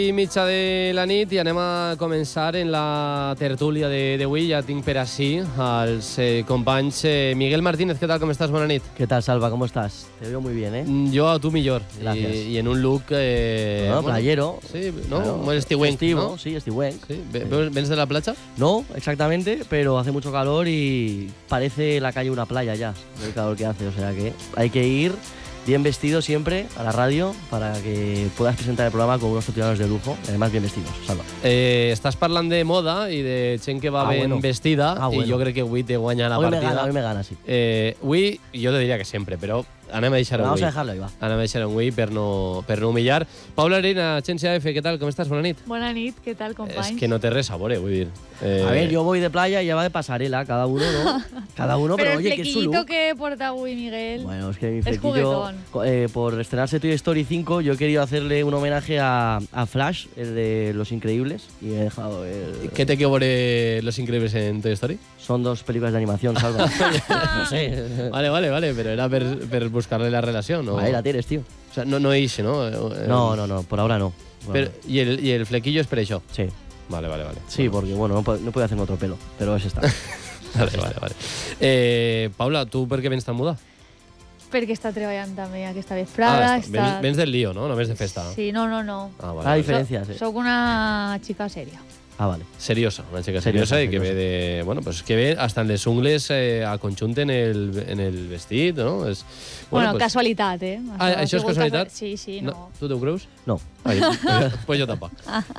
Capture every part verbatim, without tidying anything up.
I mitja de la nit i anem a començar en la tertúlia d'avui. Ja tinc per així els eh, companys. Eh, Miguel Martínez, ¿qué tal? ¿Cómo estás? Buena nit. ¿Qué tal, Salva? ¿Cómo estás? Te veo muy bien, ¿eh? Yo a tú millor. Gracias. Y, y en un look... Eh, No, bueno, playero. Sí, ¿no? Claro, Muy estiuenc, festivo, ¿no? sí, estiuenc. Sí. ¿Ves de la playa? No, exactamente, pero hace mucho calor y parece la calle una playa ya, el calor que hace. O sea que hay que ir bien vestido siempre a la radio para que puedas presentar el programa con unos tertulianos de lujo, y además bien vestidos, Salva. Eh, estàs parlant de moda i de gent que va Ah, ben bueno. vestida Ah, bueno. i jo crec que avui te guanya la Hoy me partida. gana, hoy me gana, sí. Eh, avui, jo te diria que sempre, però anem a deixar-ho Vamos avui. a dejarlo ahí, va. Anem a deixar-ho avui per no, per no humillar. Paula Arena, Agència F, què tal? Com estàs? Bona nit. Bona nit, què tal, companys? És que no té res a veure, vull dir. Eh, A ver, yo voy de playa y ella va de pasarela, cada uno, ¿no? Cada uno, pero, Pero el oye, que es su flequillito look. que porta avui, Miguel. Bueno, es que mi Es flequillo, juguetón. eh, por estrenarse Toy Story cinco, yo he querido hacerle un homenaje a, a Flash, el de Los Increíbles, y he dejado el... Què té que veure Los Increíbles en Toy Story? Son dos películas de animación, Salva. No sé. Vale, vale, vale, però era per, per buscar-le la relació, no? Ahí la tienes, tío. O sea, no, no eixe, no? Eh, No, no, no, por ahora no. Bueno, Però, i, el, I el flequillo és per això? sí, Vale, vale, vale. sí, porque bueno, no, po- no puedo hacerme otro pelo, pero es esta. Vale, vale, vale. Eh, Paula, tu per què vens tan muda? Perquè està treballant també aquesta vesprada. Ah, està, vens, vens del lío, no? Només de festa. Sí, no, no, no. Ah, vale, Ah, vale. diferencia, sí. Soc una xica sèria. Ah, vale. Seriosa, una xica Seriosa, seriosa, i que ve seriosa. de... Bueno, pues que ve hasta en les ungles eh, a conjunt en el, en el vestit, no? És, Bueno, pues, casualitat, eh? Ah, ha això és sigut casualitat? casual- Sí, sí, no. Tu t'ho creus? No. Ai, pues, pues jo tampoc.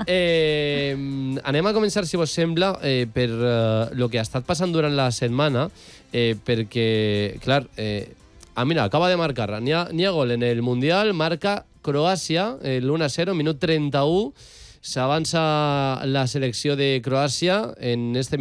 Eh, anem a començar, si vos sembla, eh, per eh, lo que ha estat passant durant la setmana, eh, perquè, clar, eh, ah, mira, acaba de marcar, n'hi ha, n'hi ha gol en el Mundial, marca Croàcia, l'u a zero, minut trenta-u, s'avança la selecció de Croàcia en este